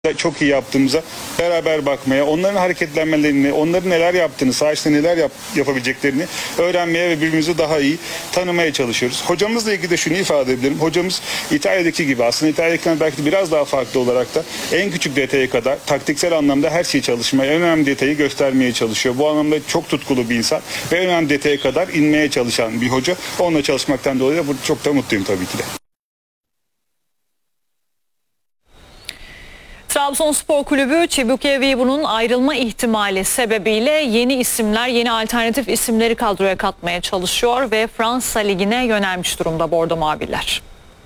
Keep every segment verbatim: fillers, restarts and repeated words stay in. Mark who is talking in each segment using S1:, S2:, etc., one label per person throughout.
S1: çok iyi yaptığımıza beraber bakmaya, onların hareketlenmelerini, onların neler yaptığını, saha içinde neler yap, yapabileceklerini öğrenmeye ve birbirimizi daha iyi tanımaya çalışıyoruz. Hocamızla ilgili de şunu ifade edebilirim. Hocamız İtalya'daki gibi, aslında İtalya'dakinden belki de biraz daha farklı olarak da en küçük detaya kadar taktiksel anlamda her şeyi çalışmaya, en önemli detayı göstermeye çalışıyor. Bu anlamda çok tutkulu bir insan ve en önemli detaya kadar inmeye çalışan bir hoca. Onunla çalışmaktan dolayı da çok da mutluyum tabii ki de.
S2: Trabzonspor Kulübü Çibuke Vivo'nun ayrılma ihtimali sebebiyle yeni isimler, yeni alternatif isimleri kadroya katmaya çalışıyor ve Fransa Ligi'ne yönelmiş durumda Bordo Maviller.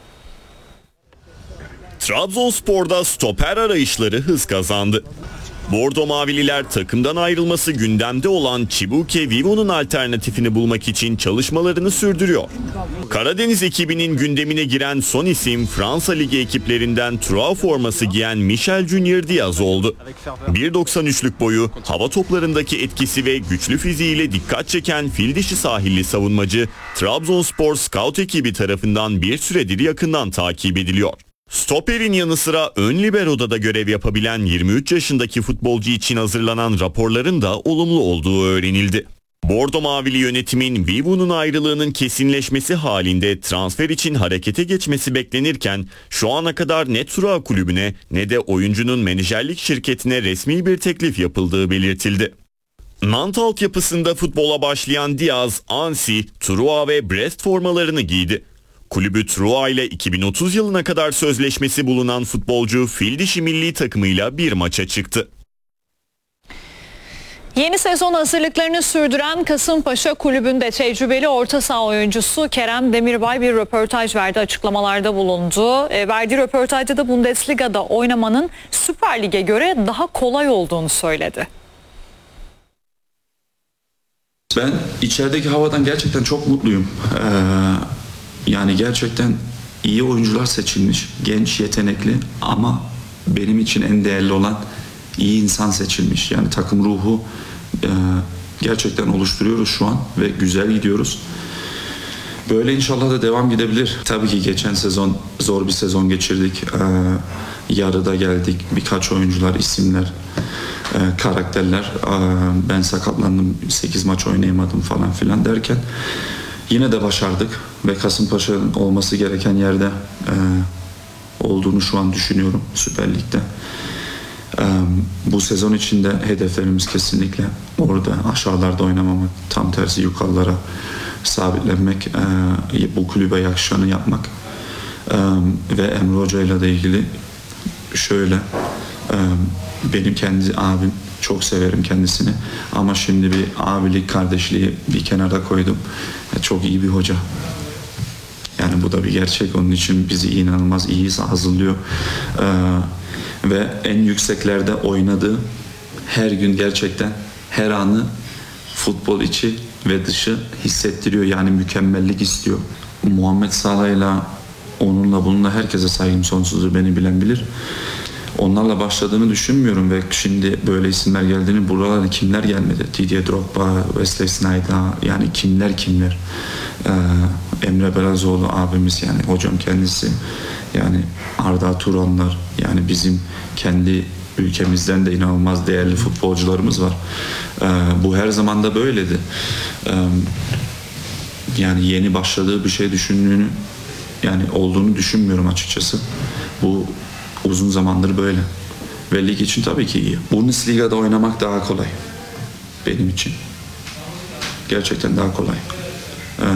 S3: Trabzonspor'da stoper arayışları hız kazandı. Bordo Mavililer takımdan ayrılması gündemde olan Çibuke Vivo'nun alternatifini bulmak için çalışmalarını sürdürüyor. Karadeniz ekibinin gündemine giren son isim Fransa Ligi ekiplerinden Trois forması giyen Michel Junior Diaz oldu. bir doksan üçlük boyu, hava toplarındaki etkisi ve güçlü fiziğiyle dikkat çeken fil dişi sahilli savunmacı Trabzonspor Scout ekibi tarafından bir süredir yakından takip ediliyor. Stoper'in yanı sıra ön libero'da da görev yapabilen yirmi üç yaşındaki futbolcu için hazırlanan raporların da olumlu olduğu öğrenildi. Bordo Mavili yönetimin Vivo'nun ayrılığının kesinleşmesi halinde transfer için harekete geçmesi beklenirken şu ana kadar ne Tura kulübüne ne de oyuncunun menajerlik şirketine resmi bir teklif yapıldığı belirtildi. Nantes altyapısında futbola başlayan Diaz, Annecy, Troyes ve Brest formalarını giydi. Kulübü Troyes ile iki bin otuz yılına kadar sözleşmesi bulunan futbolcu fil dişi milli takımıyla bir maça çıktı.
S2: Yeni sezon hazırlıklarını sürdüren Kasımpaşa Kulübü'nde tecrübeli orta saha oyuncusu Kerem Demirbay bir röportaj verdi, açıklamalarda bulundu. E, verdiği röportajda da Bundesliga'da oynamanın Süper Lig'e göre daha kolay olduğunu söyledi.
S4: Ben içerideki havadan gerçekten çok mutluyum. Ee, yani gerçekten iyi oyuncular seçilmiş, genç, yetenekli ama benim için en değerli olan iyi insan seçilmiş. Yani takım ruhu e, gerçekten oluşturuyoruz şu an ve güzel gidiyoruz. Böyle inşallah da devam gidebilir. Tabii ki geçen sezon zor bir sezon geçirdik. Ee, yarıda geldik. Birkaç oyuncular, isimler, e, karakterler. Ee, ben sakatlandım, sekiz maç oynayamadım falan filan derken yine de başardık ve Kasımpaşa'nın olması gereken yerde e, olduğunu şu an düşünüyorum Süper Lig'de. E, bu sezon içinde hedeflerimiz kesinlikle orada, aşağılarda oynamamak, tam tersi yukarılara sabitlenmek, e, bu kulübe yakışanı yapmak. E, ve Emre Hoca ile de ilgili şöyle, e, benim kendi abim, çok severim kendisini ama şimdi bir abilik, kardeşliği bir kenara koydum. Çok iyi bir hoca. Yani bu da bir gerçek. Onun için bizi inanılmaz iyi hazırlıyor. Ee, ve en yükseklerde oynadığı her gün gerçekten her anı futbol içi ve dışı hissettiriyor. Yani mükemmellik istiyor. Muhammed Salah'yla, onunla bununla herkese saygım sonsuzdur, beni bilen bilir. Onlarla başladığını düşünmüyorum ve şimdi böyle isimler geldiğini, buralara kimler gelmedi? Didier Drogba, Wesley Sneijder, yani kimler kimler? Ee, Emre Belezoğlu abimiz, yani hocam kendisi, yani Arda Turanlar, yani bizim kendi ülkemizden de inanılmaz değerli futbolcularımız var. Ee, bu her zaman da böyledi. Ee, yani yeni başladığı bir şey düşündüğünü, yani olduğunu düşünmüyorum açıkçası. Bu uzun zamandır böyle. Ve lig için tabii ki iyi. Bundesliga'da oynamak daha kolay. Benim için. Gerçekten daha kolay. Ee,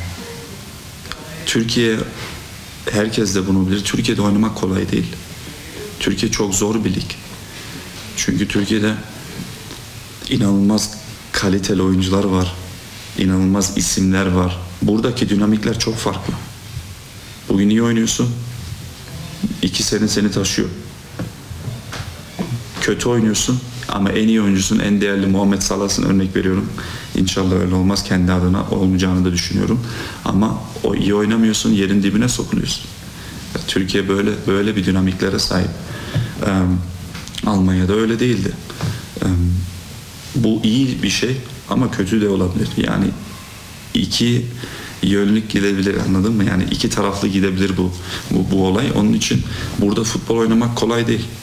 S4: Türkiye, herkes de bunu bilir. Türkiye'de oynamak kolay değil. Türkiye çok zor bir lig. Çünkü Türkiye'de inanılmaz kaliteli oyuncular var. İnanılmaz isimler var. Buradaki dinamikler çok farklı. Bugün iyi oynuyorsun. İki sene seni taşıyor. Kötü oynuyorsun ama en iyi oyuncusun, en değerli Muhammed Salah'sın, örnek veriyorum. İnşallah öyle olmaz, kendi adına olmayacağını da düşünüyorum. Ama o iyi oynamıyorsun, yerin dibine sokuluyorsun. Türkiye böyle böyle bir dinamiklere sahip. Ee, Almanya'da öyle değildi. Ee, bu iyi bir şey ama kötü de olabilir. Yani iki yönlük gidebilir, anladın mı? Yani iki taraflı gidebilir bu, bu bu olay. Onun için burada futbol oynamak kolay değil.